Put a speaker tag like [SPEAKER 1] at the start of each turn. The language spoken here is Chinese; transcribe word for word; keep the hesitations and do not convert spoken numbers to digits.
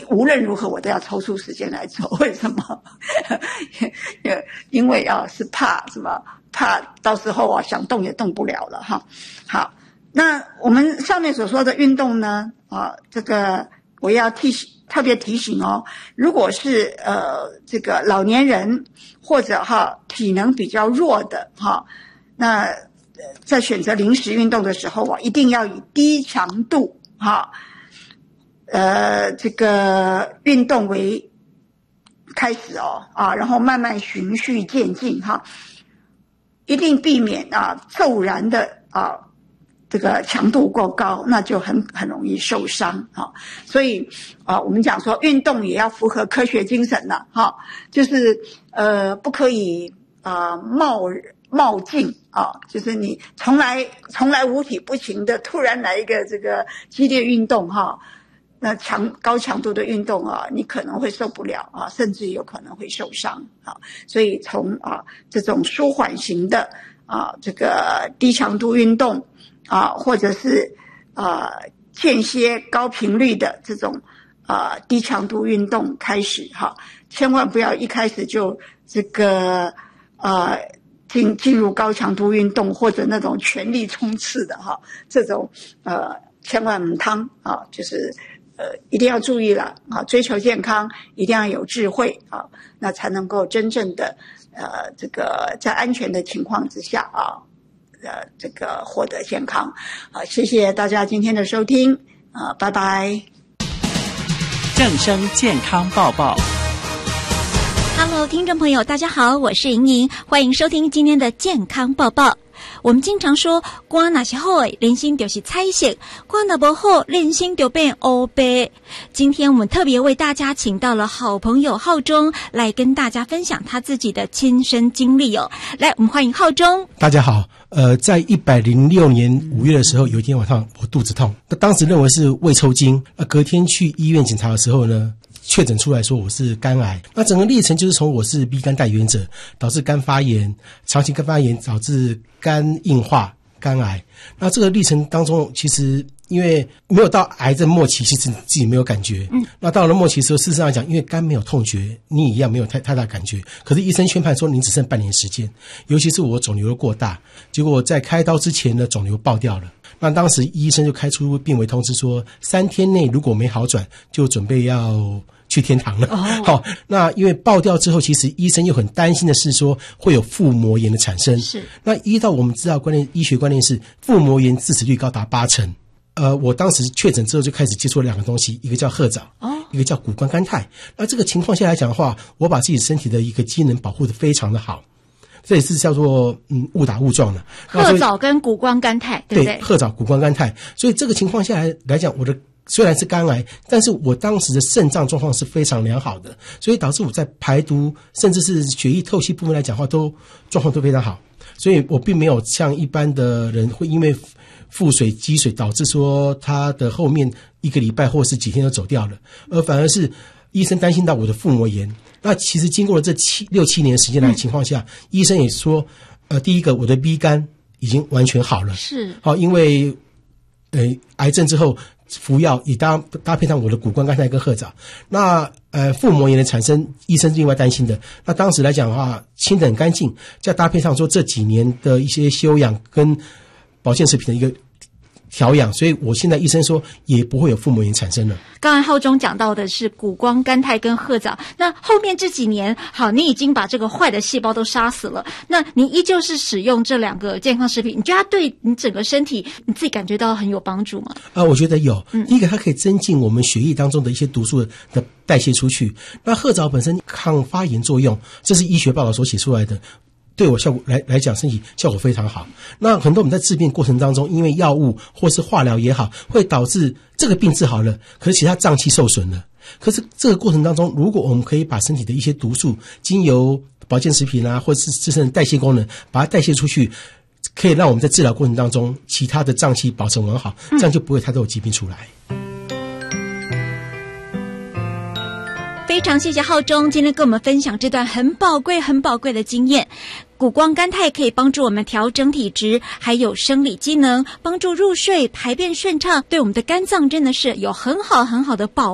[SPEAKER 1] 无论如何我都要抽出时间来做。为什么？因为啊是怕什么？怕到时候啊想动也动不了了哈。好，那我们上面所说的运动呢，啊，这个我要提醒特别提醒哦，如果是呃这个老年人或者哈体能比较弱的哈，那在选择临时运动的时候啊，一定要以低强度哈。呃，这个运动为开始哦，啊，然后慢慢循序渐进哈，一定避免啊骤然的啊这个强度过高，那就很很容易受伤啊。所以啊，我们讲说运动也要符合科学精神了哈，就是呃不可以啊冒冒进啊，就是你从来从来五体不勤的，突然来一个这个激烈运动哈。那强高强度的运动啊，你可能会受不了啊，甚至有可能会受伤啊。所以从啊这种舒缓型的啊这个低强度运动啊，或者是啊间歇高频率的这种啊低强度运动开始哈、啊，千万不要一开始就这个啊进进入高强度运动或者那种全力冲刺的哈、啊，这种呃千万唔通啊，就是。呃，一定要注意了啊！追求健康一定要有智慧啊，那才能够真正的呃，这个在安全的情况之下啊，呃，这个获得健康啊！谢谢大家今天的收听啊，拜拜。
[SPEAKER 2] 正声健康报报。
[SPEAKER 3] Hello， 听众朋友，大家好，我是莹莹，欢迎收听今天的健康报报。我们经常说，肝哪是好的，人心就是彩色；肝哪不好，人心就变黑白。今天我们特别为大家请到了好朋友浩中来跟大家分享他自己的亲身经历哦。来，我们欢迎浩中。
[SPEAKER 4] 大家好，呃，在一百零六年五月的时候，有一天晚上我肚子痛，那当时认为是胃抽筋，那隔天去医院检查的时候呢，确诊出来说我是肝癌。那整个历程就是从我是 B 肝带原者，导致肝发炎，长期肝发炎导致肝硬化、肝癌。那这个历程当中，其实因为没有到癌症末期，其实自己没有感觉。嗯，那到了末期的时候，事实上讲，因为肝没有痛觉，你也一样没有太太大感觉。可是医生宣判说你只剩半年时间，尤其是我肿瘤过大，结果在开刀之前呢，肿瘤爆掉了。那当时医生就开出病危通知说，三天内如果没好转，就准备要去天堂了。好、哦，那因为爆掉之后，其实医生又很担心的是说会有腹膜炎的产生。是，那依照我们知道观念，医学观念是腹膜炎致死率高达八成。呃，我当时确诊之后就开始接触了两个东西，一个叫褐藻，哦，一个叫谷胱甘肽。那这个情况下来讲的话，我把自己身体的一个机能保护得非常的好。这也是叫做嗯误打误撞的。
[SPEAKER 3] 褐藻跟谷胱甘肽，对不对？
[SPEAKER 4] 对，褐藻、谷胱甘肽。所以这个情况下来来讲，我的虽然是肝癌，但是我当时的肾脏状况是非常良好的，所以导致我在排毒甚至是血液透析部分来讲的话，都状况都非常好。所以我并没有像一般的人会因为腹水积水导致说他的后面一个礼拜或是几天就走掉了，而反而是医生担心到我的腹膜炎。那其实经过了这七六七年时间来的情况下、嗯、医生也说呃，第一个我的 B 肝已经完全好了，是好，因为呃癌症之后服药也搭搭配上我的谷胱甘肽跟褐藻。那呃腹膜炎的产生，医生是另外担心的。那当时来讲的话，清得很干净，再搭配上说这几年的一些休养跟保健食品的一个调养，所以我现在医生说也不会有腹膜炎产生了。
[SPEAKER 3] 刚才浩中讲到的是谷胱甘肽跟褐藻，那后面这几年，好，你已经把这个坏的细胞都杀死了，那你依旧是使用这两个健康食品，你觉得它对你整个身体你自己感觉到很有帮助吗？
[SPEAKER 4] 啊、呃，我觉得有。嗯，第一个它可以增进我们血液当中的一些毒素的代谢出去。那褐藻本身抗发炎作用，这是医学报道所写出来的。对我效果来来讲，身体效果非常好。那很多我们在治病过程当中，因为药物或是化疗也好，会导致这个病治好了，可是其他脏器受损了。可是这个过程当中，如果我们可以把身体的一些毒素，经由保健食品啊，或是自身的代谢功能，把它代谢出去，可以让我们在治疗过程当中，其他的脏器保持完好，这样就不会太多的疾病出来。
[SPEAKER 3] 非常谢谢浩中今天跟我们分享这段很宝贵很宝贵的经验。谷胱甘肽可以帮助我们调整体质，还有生理机能，帮助入睡、排便顺畅，对我们的肝脏真的是有很好很好的保